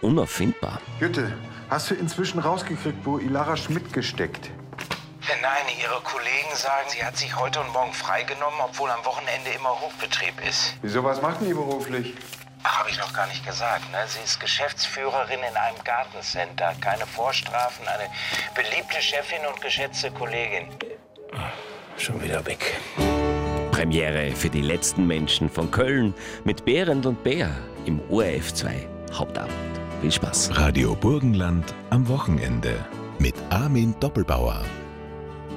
unauffindbar. Jütte, hast du inzwischen rausgekriegt, wo Ilara Schmidt gesteckt? Nein, Ihre Kollegen sagen, sie hat sich heute und morgen freigenommen, obwohl am Wochenende immer Hochbetrieb ist. Wieso, was macht denn die beruflich? Ach, habe ich noch gar nicht gesagt, ne? Sie ist Geschäftsführerin in einem Gartencenter. Keine Vorstrafen, eine beliebte Chefin und geschätzte Kollegin. Schon wieder weg. Premiere für die letzten Menschen von Köln mit Behrend und Bär im ORF 2 Hauptabend. Viel Spaß. Radio Burgenland am Wochenende mit Armin Doppelbauer.